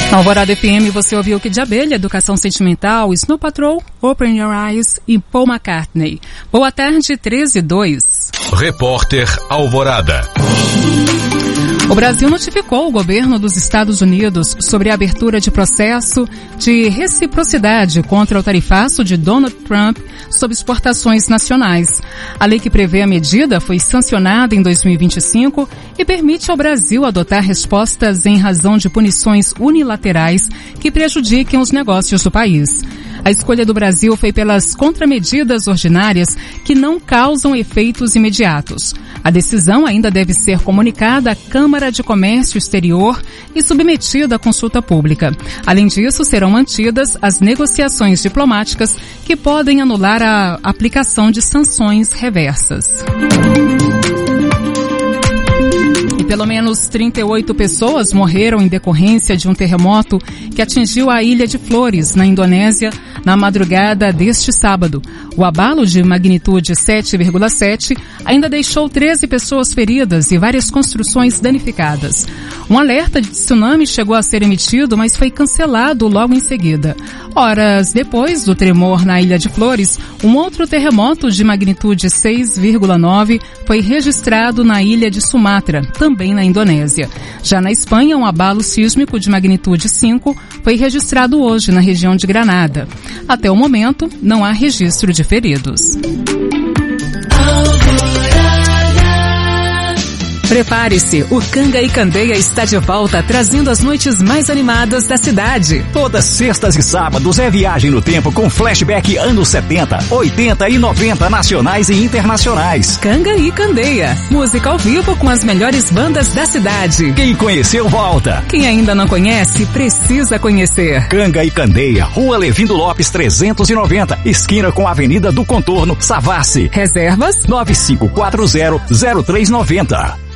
Na Alvorada FM você ouviu Kid de Abelha, Educação Sentimental, Snow Patrol, Open Your Eyes e Paul McCartney. Boa tarde, 13h02. Repórter Alvorada. O Brasil notificou o governo dos Estados Unidos sobre a abertura de processo de reciprocidade contra o tarifaço de Donald Trump sobre exportações nacionais. A lei que prevê a medida foi sancionada em 2025 e permite ao Brasil adotar respostas em razão de punições unilaterais que prejudiquem os negócios do país. A escolha do Brasil foi pelas contramedidas ordinárias que não causam efeitos imediatos. A decisão ainda deve ser comunicada à Câmara de Comércio Exterior e submetida à consulta pública. Além disso, serão mantidas as negociações diplomáticas que podem anular a aplicação de sanções reversas. Pelo menos 38 pessoas morreram em decorrência de um terremoto que atingiu a Ilha de Flores, na Indonésia, na madrugada deste sábado. O abalo de magnitude 7,7 ainda deixou 13 pessoas feridas e várias construções danificadas. Um alerta de tsunami chegou a ser emitido, mas foi cancelado logo em seguida. Horas depois do tremor na Ilha de Flores, um outro terremoto de magnitude 6,9 foi registrado na ilha de Sumatra, também na Indonésia. Já na Espanha, um abalo sísmico de magnitude 5 foi registrado hoje na região de Granada. Até o momento, não há registro de feridos. Prepare-se, o Canga e Candeia está de volta, trazendo as noites mais animadas da cidade. Todas sextas e sábados é viagem no tempo com flashback anos 70, 80 e 90 nacionais e internacionais. Canga e Candeia, música ao vivo com as melhores bandas da cidade. Quem conheceu, volta. Quem ainda não conhece, precisa conhecer. Canga e Candeia, Rua Levindo Lopes 390, esquina com a Avenida do Contorno, Savassi. Reservas 9540-0390.